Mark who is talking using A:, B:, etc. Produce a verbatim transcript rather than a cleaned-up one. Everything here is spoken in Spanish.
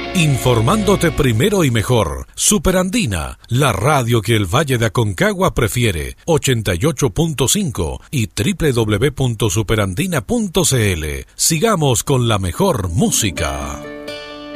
A: Informándote primero y mejor. Superandina, la radio que el Valle de Aconcagua prefiere. ochenta y ocho punto cinco y doble u doble u doble u punto superandina punto c l. Sigamos con la mejor música.